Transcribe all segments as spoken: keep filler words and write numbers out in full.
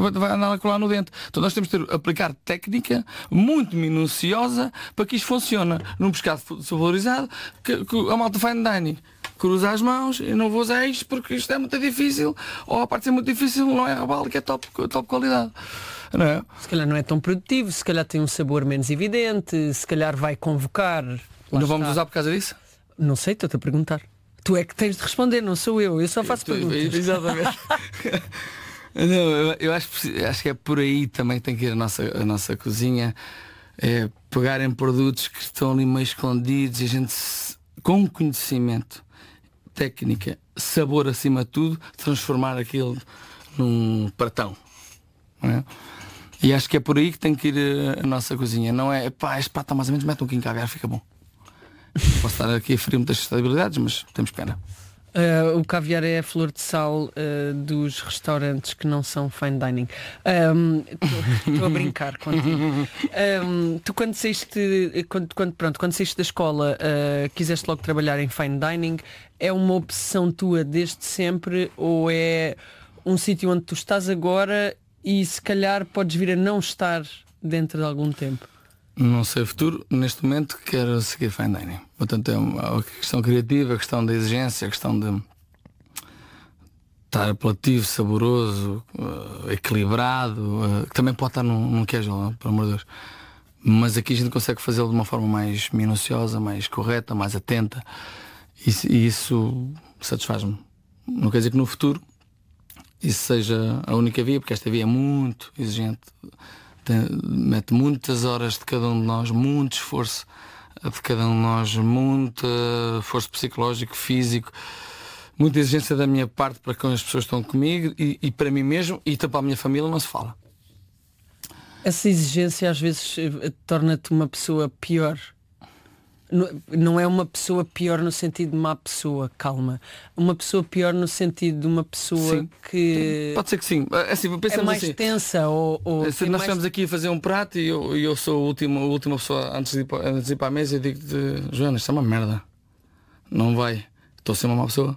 vai andar a colar no dente. Então nós temos de ter, aplicar técnica muito minuciosa para que isto funcione. Num pescado valorizado, que, que a malta fine dining cruza as mãos, eu não vou usar isto porque isto é muito difícil, ou a parte de ser muito difícil não é rabalo, que é top, top qualidade. Não é? Se calhar não é tão produtivo, se calhar tem um sabor menos evidente, se calhar vai convocar. Não vamos usar por causa disso? Não sei, estou-te a perguntar. Tu é que tens de responder, não sou eu, eu só faço tu, perguntas. Exatamente. Não, eu, eu acho, acho que é por aí também que tem que ir a nossa, a nossa cozinha, é pegar em produtos que estão ali meio escondidos e a gente, com conhecimento, técnica, sabor acima de tudo, transformar aquilo num pratão. Não é? E acho que é por aí que tem que ir a, a nossa cozinha. Não é, pá, este prato mais ou menos, mete um quinho caviar, fica bom. Posso estar aqui a ferir muitas sustentabilidades, mas temos pena. Uh, o caviar é a flor de sal uh, dos restaurantes que não são fine dining. Estou um, a brincar contigo. Um, tu quando saíste, quando, quando, pronto, quando saíste da escola, uh, quiseste logo trabalhar em fine dining. É uma obsessão tua desde sempre ou é um sítio onde tu estás agora e se calhar podes vir a não estar dentro de algum tempo? Não sei o futuro, neste momento quero seguir fine dining. Portanto é uma questão criativa, a questão da exigência, a questão de estar apelativo, saboroso, uh, equilibrado, uh, que também pode estar num, num casual, pelo amor de Deus. Mas aqui a gente consegue fazê-lo de uma forma mais minuciosa, mais correta, mais atenta, e, e isso satisfaz-me. Não quer dizer que no futuro isso seja a única via, porque esta via é muito exigente. Tem, mete muitas horas de cada um de nós, muito esforço de cada um de nós, muito esforço psicológico, físico, muita exigência da minha parte para com as pessoas que estão comigo e, e para mim mesmo, e para a minha família não se fala. Essa exigência às vezes torna-te uma pessoa pior. Não é uma pessoa pior no sentido de má pessoa, calma. Uma pessoa pior no sentido de uma pessoa sim. que... Pode ser que sim. Assim, é mais assim, tensa ou... ou se nós mais... estamos aqui a fazer um prato e eu, eu sou a última, a última pessoa antes de, ir para, antes de ir para a mesa e digo-te, Joana, isto é uma merda. Não vai. Estou a ser uma má pessoa.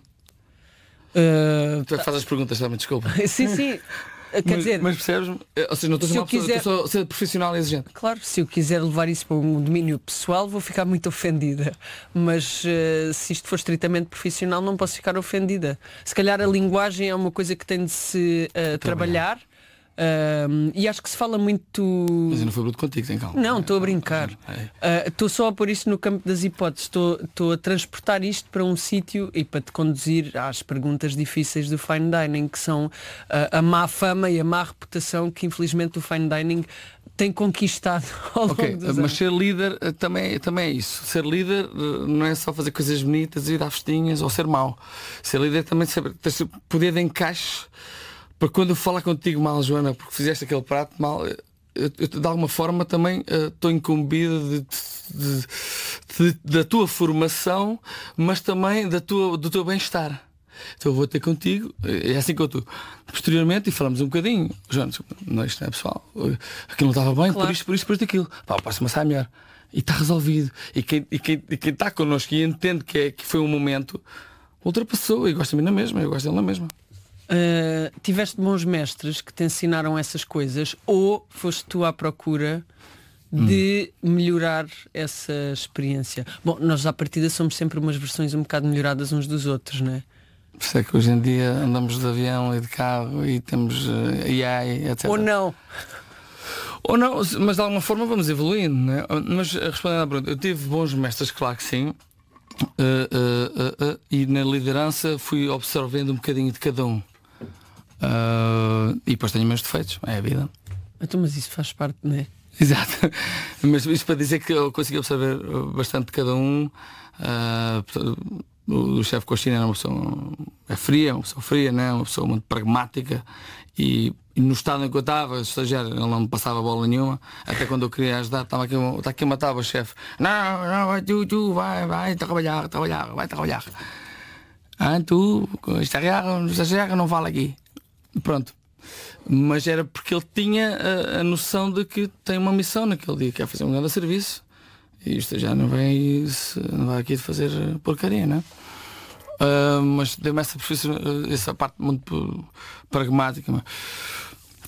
Uh, tu é que fazes as perguntas também, desculpa. Sim, sim. Quer mas, dizer, mas percebes? Ou seja, não estou a ser uma quiser... pessoa, estou a ser profissional e exigente. Claro, se eu quiser levar isso para um domínio pessoal vou ficar muito ofendida. Mas uh, se isto for estritamente profissional não posso ficar ofendida. Se calhar a linguagem é uma coisa que tem de se uh, trabalhar. Uh, e acho que se fala muito. Mas eu não fui bruto contigo, tem calma. Não, estou a brincar. Estou uh, só a pôr isto no campo das hipóteses. Estou a transportar isto para um sítio e para te conduzir às perguntas difíceis do fine dining, que são uh, a má fama e a má reputação que infelizmente o fine dining tem conquistado ao longo okay, dos mas anos. ser líder também, também é isso. Ser líder não é só fazer coisas bonitas, ir à festinhas ou ser mau. Ser líder também é saber ter poder de encaixe. Para quando eu falar contigo mal, Joana, porque fizeste aquele prato mal, eu, eu de alguma forma também estou uh, incumbido de, de, de, de, da tua formação, mas também da tua, do teu bem-estar. Então eu vou ter contigo, é assim que eu estou. Posteriormente, e falamos um bocadinho, Joana, não, isto não é pessoal, aquilo não estava bem, claro. por isto, por isto, por isto, aquilo. Pá, próxima sai melhor. E está resolvido. E quem, e quem, e quem está connosco e entende que, é, que foi um momento, ultrapassou e gosta de mim na mesma, eu gosto dele na mesma. Uh, tiveste bons mestres que te ensinaram essas coisas ou foste tu à procura de hum. melhorar essa experiência? Bom, nós à partida somos sempre umas versões um bocado melhoradas uns dos outros, não é? Por isso é que hoje em dia andamos de avião e de carro e temos uh, A I, etcétera. Ou não? Ou não, mas de alguma forma vamos evoluindo, não é? Mas respondendo à pergunta, eu tive bons mestres, claro que sim. Uh, uh, uh, uh, e na liderança fui observando um bocadinho de cada um. Uh, e depois tenho meus defeitos, é a vida. Então, mas isso faz parte, não é? Exato. Mas isso para dizer que eu consegui observar bastante de cada um. Uh, o o chefe Coxina era uma pessoa é fria, uma pessoa fria, né? Uma pessoa muito pragmática. E, e no estado em que eu estava, estagiário, ele não me passava bola nenhuma. Até quando eu queria ajudar, estava aqui, está aqui a matar o chefe. Não, não, vai tu, tu, vai, vai trabalhar, trabalhar, vai trabalhar. Ah, tu, estagiário, estagiário não fala aqui. Pronto. Mas era porque ele tinha a, a noção de que tem uma missão naquele dia, que é fazer um grande serviço. E isto já não vem, não vai aqui de fazer porcaria, não é? Uh, mas deu-me essa, essa parte muito pragmática. Mas